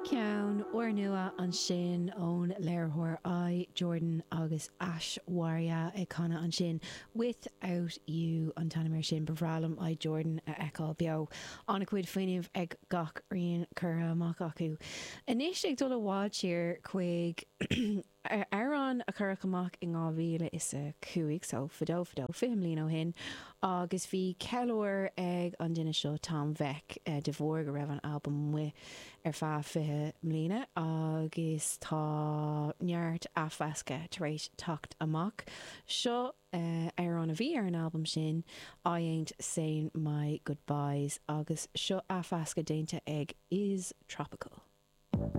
Ceann uair nua an sin ón léirthóir I Jordan agus Ash Warrior ag chana an sin Without You an tanimir sin bhrálam I Jordan a eáil beo anna cuid faoineh ag gach rion curtha amach acu. Inis ag dul bhád siar chuig Arán a chur amach i 2015 so fidó 5 mbliana ó hin agus bhí ceúir ag an duine seo Tom Vec de bhór go raibh an albumm mu ar fá 5 mbliana agus tá neart afhasca tar éis tacht amach seo Arán a bhí ar an albumm sin I Ain't Saying My Goodbyes agus seo afhasca dénta ag Is Tropical.